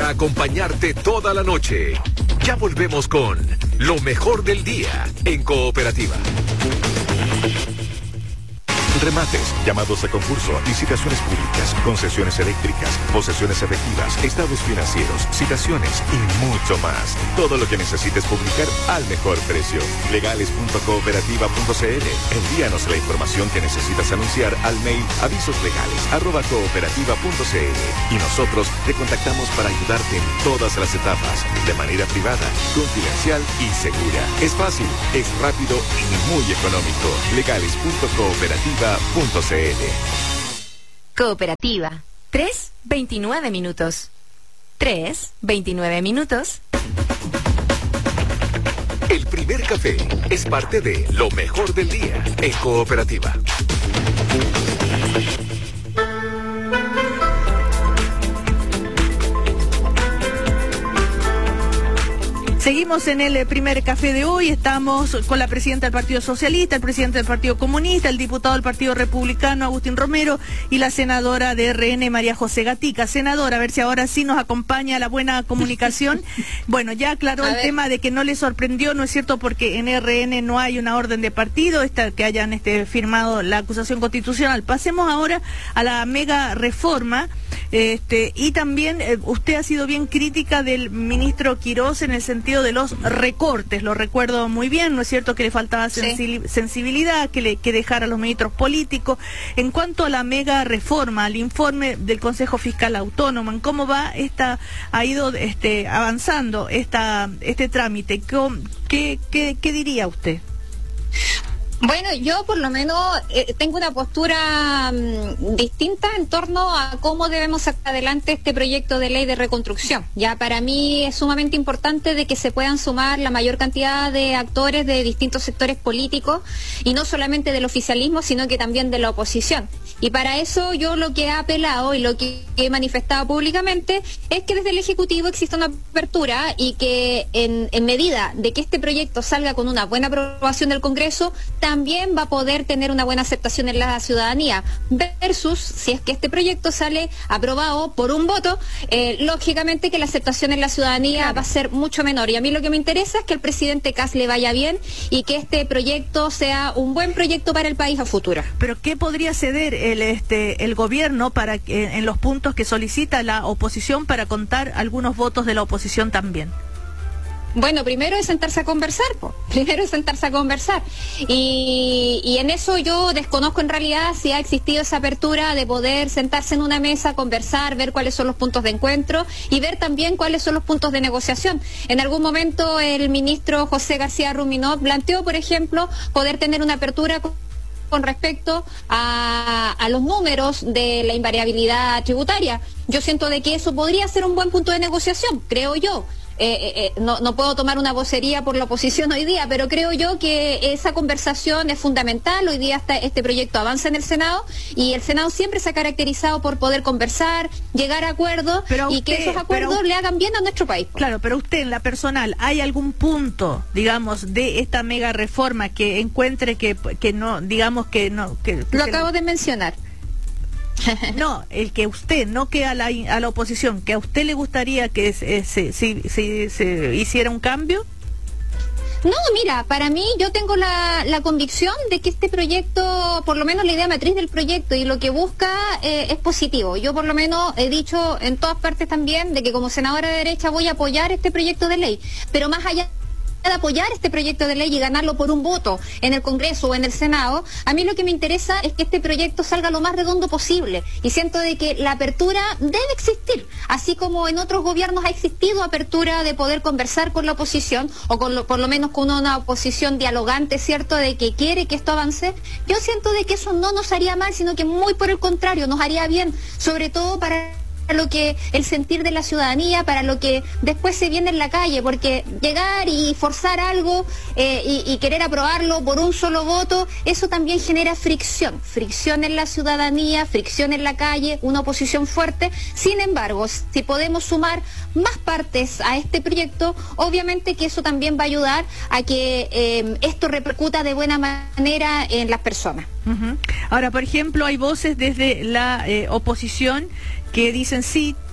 para acompañarte toda la noche. Ya volvemos con lo mejor del día en Cooperativa. Remates, llamados a concurso, licitaciones públicas, concesiones eléctricas, posesiones efectivas, estados financieros, citaciones y mucho más. Todo lo que necesites publicar al mejor precio. Legales.cooperativa.cl. Envíanos la información que necesitas anunciar al mail avisoslegales@cooperativa.cl y nosotros te contactamos para ayudarte en todas las etapas, de manera privada, confidencial y segura. Es fácil, es rápido y muy económico. Legales.cooperativa.cl. Cooperativa. 3:29 minutos. 3:29 minutos. El primer café es parte de lo mejor del día en Cooperativa. Seguimos en el primer café de hoy. Estamos con la presidenta del Partido Socialista, el presidente del Partido Comunista, el diputado del Partido Republicano, Agustín Romero, y la senadora de RN, María José Gatica. Senadora, a ver si ahora sí nos acompaña la buena comunicación. Bueno, ya aclaró el tema de que no le sorprendió, ¿no es cierto?, porque en RN no hay una orden de partido, que hayan firmado la acusación constitucional. Pasemos ahora a la mega reforma. Y también usted ha sido bien crítica del ministro Quirós en el sentido de los recortes. Lo recuerdo muy bien, ¿no es cierto?, que le faltaba sensibilidad, que dejara a los ministros políticos. En cuanto a la mega reforma, al informe del Consejo Fiscal Autónomo, ¿en cómo ha ido avanzando este trámite? ¿Qué diría usted? Bueno, yo por lo menos tengo una postura distinta en torno a cómo debemos sacar adelante este proyecto de ley de reconstrucción. Ya para mí es sumamente importante de que se puedan sumar la mayor cantidad de actores de distintos sectores políticos, y no solamente del oficialismo, sino que también de la oposición. Y para eso yo lo que he apelado y lo que he manifestado públicamente es que desde el Ejecutivo existe una apertura, y que en medida de que este proyecto salga con una buena aprobación del Congreso, también va a poder tener una buena aceptación en la ciudadanía, versus si es que este proyecto sale aprobado por un voto, lógicamente que la aceptación en la ciudadanía va a ser mucho menor. Y a mí lo que me interesa es que al presidente Kast le vaya bien y que este proyecto sea un buen proyecto para el país a futuro. ¿Pero qué podría ceder el gobierno para que, en los puntos que solicita la oposición, para contar algunos votos de la oposición también? Bueno, primero es sentarse a conversar, y en eso yo desconozco en realidad si ha existido esa apertura de poder sentarse en una mesa, conversar, ver cuáles son los puntos de encuentro y ver también cuáles son los puntos de negociación. En algún momento el ministro José García Ruminot planteó, por ejemplo, poder tener una apertura con respecto a los números de la invariabilidad tributaria. Yo siento de que eso podría ser un buen punto de negociación, creo yo. No puedo tomar una vocería por la oposición hoy día, pero creo yo que esa conversación es fundamental. Hoy día este proyecto avanza en el Senado, y el Senado siempre se ha caracterizado por poder conversar, llegar a acuerdos, y que esos acuerdos le hagan bien a nuestro país. Claro, pero usted en la personal, ¿hay algún punto, digamos, de esta mega reforma que encuentre que no, digamos que no? Lo acabo de mencionar. No, el que usted, no que a la oposición, que a usted le gustaría que se hiciera un cambio. No, mira, para mí yo tengo la convicción de que este proyecto, por lo menos la idea matriz del proyecto y lo que busca es positivo. Yo por lo menos he dicho en todas partes también de que como senadora de derecha voy a apoyar este proyecto de ley, pero más allá de apoyar este proyecto de ley y ganarlo por un voto en el Congreso o en el Senado, a mí lo que me interesa es que este proyecto salga lo más redondo posible, y siento de que la apertura debe existir, así como en otros gobiernos ha existido apertura de poder conversar con la oposición, o por lo menos con una oposición dialogante, ¿cierto?, de que quiere que esto avance. Yo siento de que eso no nos haría mal, sino que muy por el contrario, nos haría bien, sobre todo para lo que el sentir de la ciudadanía, para lo que después se viene en la calle, porque llegar y forzar algo y querer aprobarlo por un solo voto, eso también genera fricción en la ciudadanía, fricción en la calle, una oposición fuerte. Sin embargo, si podemos sumar más partes a este proyecto, obviamente que eso también va a ayudar a que esto repercuta de buena manera en las personas. Ahora, por ejemplo, hay voces desde la oposición que dicen sí,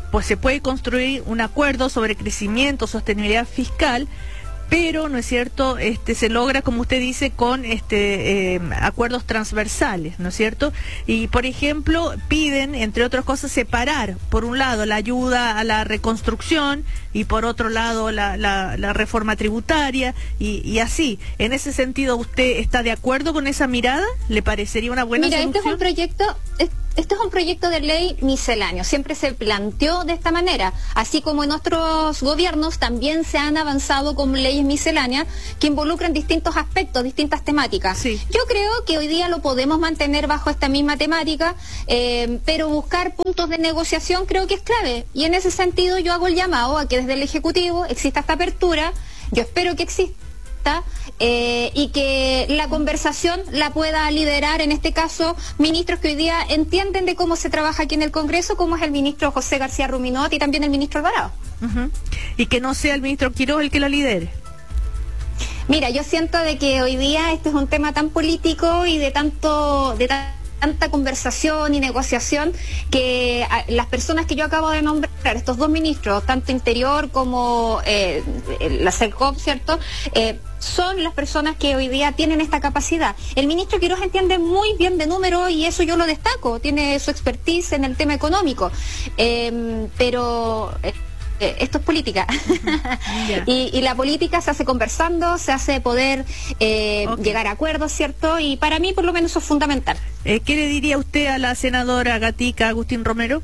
pues se puede construir un acuerdo sobre crecimiento, sostenibilidad fiscal, pero no es cierto, se logra, como usted dice, con acuerdos transversales, ¿no es cierto? Y por ejemplo piden, entre otras cosas, separar por un lado la ayuda a la reconstrucción y por otro lado la reforma tributaria y así. En ese sentido, ¿usted está de acuerdo con esa mirada? ¿Le parecería una buena solución? Este es un proyecto de ley misceláneo, siempre se planteó de esta manera, así como en otros gobiernos también se han avanzado con leyes misceláneas que involucran distintos aspectos, distintas temáticas. Sí. Yo creo que hoy día lo podemos mantener bajo esta misma temática, pero buscar puntos de negociación creo que es clave, y en ese sentido yo hago el llamado a que desde el Ejecutivo exista esta apertura, yo espero que exista, y que la conversación la pueda liderar, en este caso, ministros que hoy día entienden de cómo se trabaja aquí en el Congreso, como es el ministro José García Ruminot y también el ministro Alvarado. Y que no sea el ministro Quiroz el que la lidere. Mira, yo siento de que hoy día este es un tema tan político y de tanta conversación y negociación que las personas que yo acabo de nombrar, estos dos ministros, tanto Interior como la CELCOP, ¿cierto?, son las personas que hoy día tienen esta capacidad. El ministro Quiroz entiende muy bien de números y eso yo lo destaco, tiene su expertise en el tema económico, pero esto es política. Yeah. y la política se hace conversando, se hace poder llegar a acuerdos, ¿cierto? Y para mí por lo menos eso es fundamental. ¿Qué le diría usted a la senadora Gatica Agustín Romero?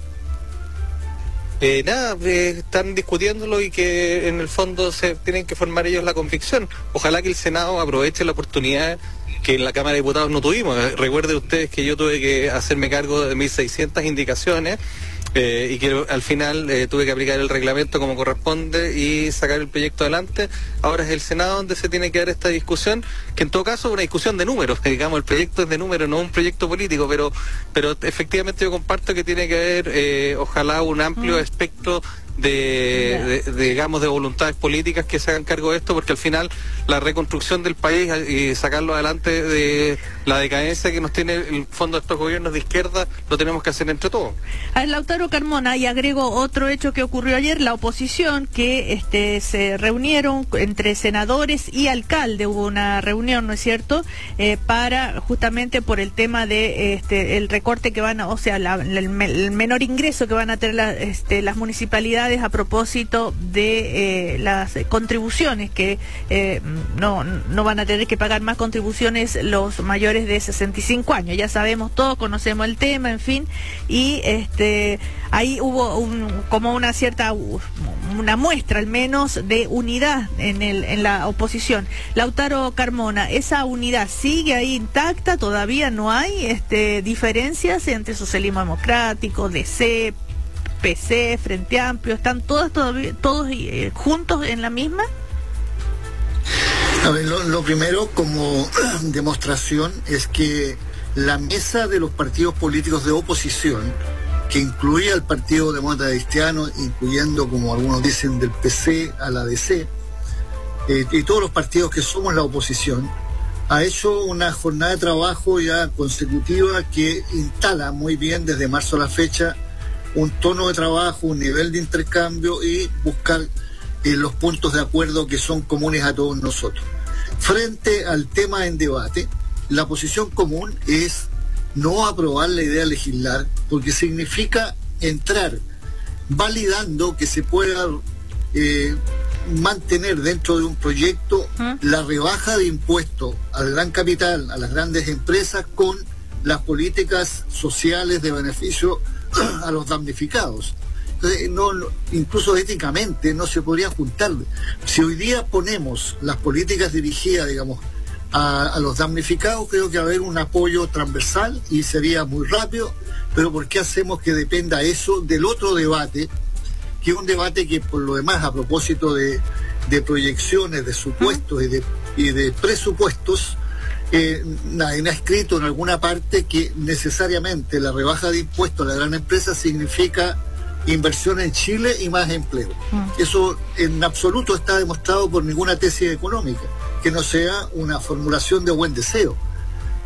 Están discutiéndolo y que en el fondo se tienen que formar ellos la convicción. Ojalá que el Senado aproveche la oportunidad que en la Cámara de Diputados no tuvimos. Recuerden ustedes que yo tuve que hacerme cargo de 1.600 indicaciones y que al final tuve que aplicar el reglamento como corresponde y sacar el proyecto adelante. Ahora es el Senado donde se tiene que dar esta discusión, que en todo caso es una discusión de números, digamos, el proyecto es de números, no un proyecto político, pero efectivamente yo comparto que tiene que haber ojalá un amplio espectro digamos, de voluntades políticas que se hagan cargo de esto, porque al final la reconstrucción del país y sacarlo adelante de la decadencia que nos tiene el fondo de estos gobiernos de izquierda, lo tenemos que hacer entre todos. A ver, Lautaro Carmona, y agrego otro hecho que ocurrió ayer, la oposición, que se reunieron entre senadores y alcalde, hubo una reunión, ¿no es cierto?, para justamente por el tema de el recorte que van a, o sea, el menor ingreso que van a tener las municipalidades a propósito de las contribuciones, que no van a tener que pagar más contribuciones los mayores de 65 años. Ya sabemos todo, conocemos el tema, en fin, y ahí hubo como una cierta, una muestra al menos de unidad en la oposición. Lautaro Carmona, ¿esa unidad sigue ahí intacta? ¿Todavía no hay diferencias entre socialismo democrático, DC, PC, Frente Amplio? ¿Están todos juntos en la misma? A ver, lo primero como demostración es que la mesa de los partidos políticos de oposición, que incluía al Partido Demócrata Cristiano, incluyendo, como algunos dicen, del PC a la DC, y todos los partidos que somos la oposición, ha hecho una jornada de trabajo ya consecutiva que instala muy bien desde marzo a la fecha un tono de trabajo, un nivel de intercambio y buscar los puntos de acuerdo que son comunes a todos nosotros. Frente al tema en debate, la posición común es no aprobar la idea de legislar, porque significa entrar validando que se pueda mantener dentro de un proyecto la rebaja de impuestos al gran capital, a las grandes empresas, con las políticas sociales de beneficio a los damnificados. Entonces, incluso éticamente no se podría juntar. Si hoy día ponemos las políticas dirigidas, digamos, a los damnificados, creo que va a haber un apoyo transversal y sería muy rápido, pero ¿por qué hacemos que dependa eso del otro debate, que es un debate que, por lo demás, a propósito de proyecciones, de supuestos y de presupuestos, nadie ha escrito en alguna parte que necesariamente la rebaja de impuestos a la gran empresa significa inversión en Chile y más empleo. Eso en absoluto está demostrado por ninguna tesis económica, que no sea una formulación de buen deseo.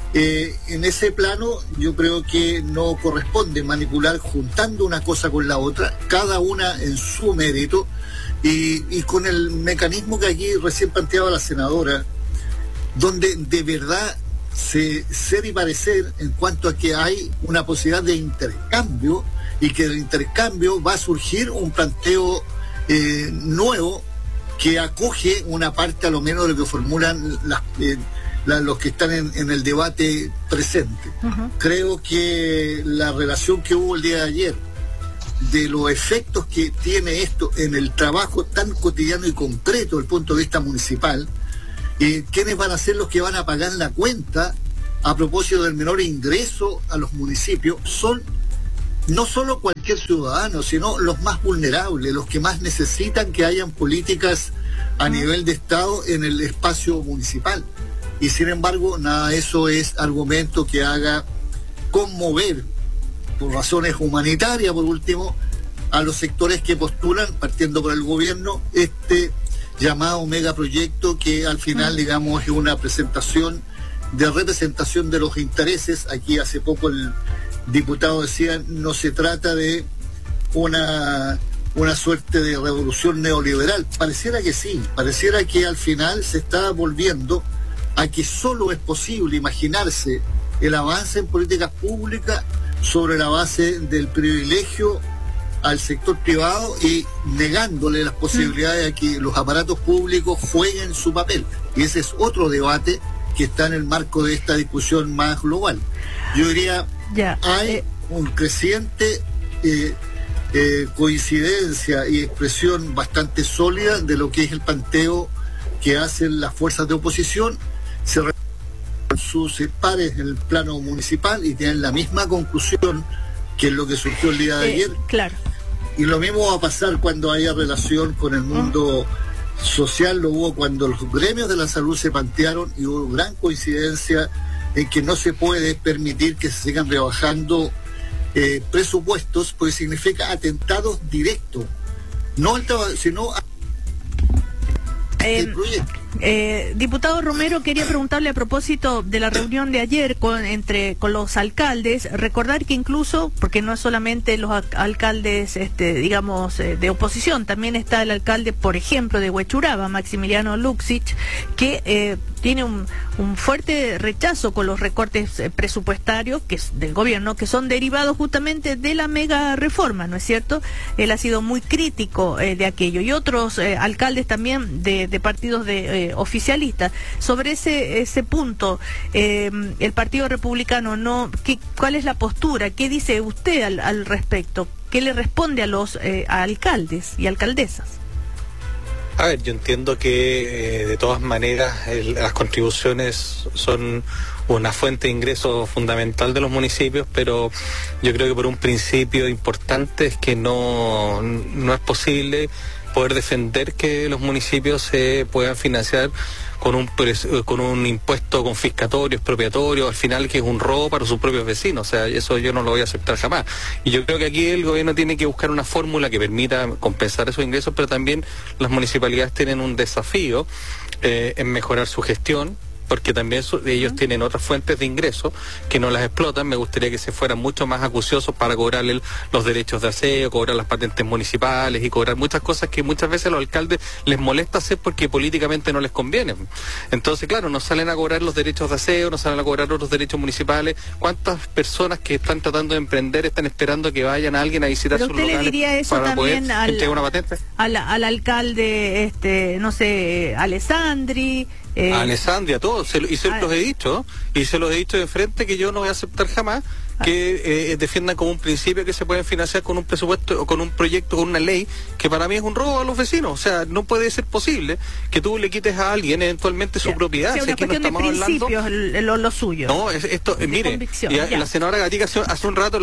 En ese plano yo creo que no corresponde manipular juntando una cosa con la otra, cada una en su mérito, y con el mecanismo que aquí recién planteaba la senadora, donde de verdad ser y parecer en cuanto a que hay una posibilidad de intercambio, y que del intercambio va a surgir un planteo nuevo que acoge una parte a lo menos de lo que formulan los que están en el debate presente. Creo que la relación que hubo el día de ayer de los efectos que tiene esto en el trabajo tan cotidiano y concreto desde el punto de vista municipal, quiénes van a ser los que van a pagar la cuenta a propósito del menor ingreso a los municipios, son no solo cualquier ciudadano, sino los más vulnerables, los que más necesitan que hayan políticas a nivel de Estado en el espacio municipal. Y sin embargo, nada de eso es argumento que haga conmover, por razones humanitarias, por último, a los sectores que postulan, partiendo por el gobierno, este llamado megaproyecto que al final, digamos, es una representación de los intereses. Aquí hace poco el diputado decía, no se trata de una suerte de revolución neoliberal. Pareciera que sí, pareciera que al final se está volviendo a que solo es posible imaginarse el avance en políticas públicas sobre la base del privilegio al sector privado y negándole las posibilidades a que los aparatos públicos jueguen su papel. Y ese es otro debate que está en el marco de esta discusión más global. Yo diría, hay un creciente coincidencia y expresión bastante sólida de lo que es el planteo que hacen las fuerzas de oposición, se sus pares en el plano municipal y tienen la misma conclusión que es lo que surgió el día de ayer. Claro. Y lo mismo va a pasar cuando haya relación con el mundo social. Lo hubo cuando los gremios de la salud se plantearon y hubo gran coincidencia en que no se puede permitir que se sigan rebajando presupuestos, porque significa atentados directos, no al trabajo, sino al proyecto. Diputado Romero, quería preguntarle a propósito de la reunión de ayer con los alcaldes, recordar que incluso, porque no es solamente los alcaldes digamos de oposición, también está el alcalde, por ejemplo, de Huechuraba, Maximiliano Luxich, que tiene un fuerte rechazo con los recortes presupuestarios del gobierno, que son derivados justamente de la mega reforma, ¿no es cierto? Él ha sido muy crítico de aquello, y otros alcaldes también de partidos de oficialistas. Sobre ese punto, el Partido Republicano, ¿cuál es la postura? ¿Qué dice usted al respecto? ¿Qué le responde a los alcaldes y alcaldesas? A ver, yo entiendo que de todas maneras las contribuciones son una fuente de ingreso fundamental de los municipios, pero yo creo que por un principio importante es que no es posible poder defender que los municipios se puedan financiar con un impuesto confiscatorio, expropiatorio, al final que es un robo para sus propios vecinos. O sea, eso yo no lo voy a aceptar jamás. Y yo creo que aquí el gobierno tiene que buscar una fórmula que permita compensar esos ingresos, pero también las municipalidades tienen un desafío en mejorar su gestión, porque también ellos tienen otras fuentes de ingreso que no las explotan. Me gustaría que se fueran mucho más acuciosos para cobrarle los derechos de aseo, cobrar las patentes municipales y cobrar muchas cosas que muchas veces a los alcaldes les molesta hacer porque políticamente no les conviene. Entonces, claro, no salen a cobrar los derechos de aseo, no salen a cobrar otros derechos municipales. ¿Cuántas personas que están tratando de emprender están esperando que vayan a alguien a visitar sus locales? ¿Pero usted le diría eso para también poder entregar una patente? Al alcalde, no sé, Alessandri... a Alessandri, a todos, se los he dicho, y se los he dicho de frente que yo no voy a aceptar jamás que defiendan como un principio que se pueden financiar con un presupuesto o con un proyecto, con una ley, que para mí es un robo a los vecinos. O sea, no puede ser posible que tú le quites a alguien eventualmente su propiedad. Es una cuestión de principios, lo suyo. No, mire, la senadora Gatica hace un rato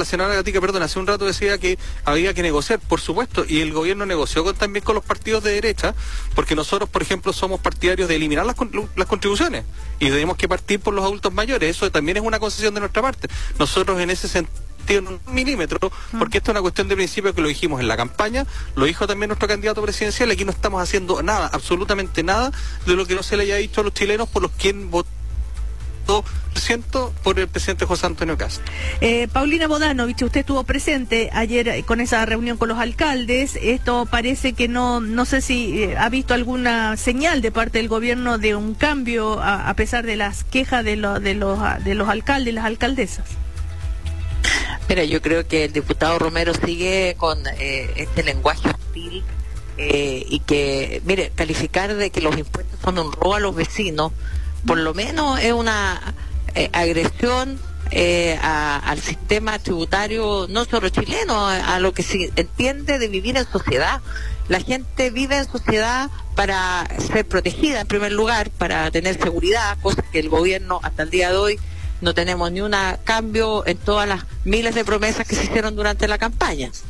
decía que había que negociar, por supuesto, y el gobierno negoció también con los partidos de derecha, porque nosotros, por ejemplo, somos partidarios de eliminar las contribuciones, y tenemos que partir por los adultos mayores. Eso también es una concesión de nuestra parte. Nosotros en ese sentido no un milímetro, porque esto es una cuestión de principio que lo dijimos en la campaña, lo dijo también nuestro candidato presidencial. Aquí no estamos haciendo nada, absolutamente nada, de lo que no se le haya dicho a los chilenos por los quien 2% por el presidente José Antonio Cast. Paulina Bodanovich, usted estuvo presente ayer con esa reunión con los alcaldes. Esto parece que no sé si ha visto alguna señal de parte del gobierno de un cambio a pesar de las quejas de los alcaldes y las alcaldesas. Mira, yo creo que el diputado Romero sigue con este lenguaje hostil y que, mire, calificar de que los impuestos son un robo a los vecinos, por lo menos es una agresión al sistema tributario, no solo chileno, a lo que se entiende de vivir en sociedad. La gente vive en sociedad para ser protegida en primer lugar, para tener seguridad, cosa que el gobierno hasta el día de hoy no tenemos ni un cambio en todas las miles de promesas que se hicieron durante la campaña.